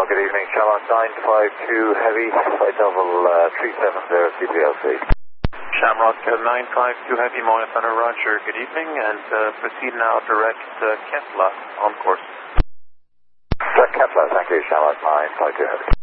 good evening. Shamrock 952 Heavy, flight level 370 CPLC. Shamrock 952 Heavy, Moya Center, Roger, good evening, and proceed now direct Kefla on course. Kefla, thank you. Shamrock 952 Heavy.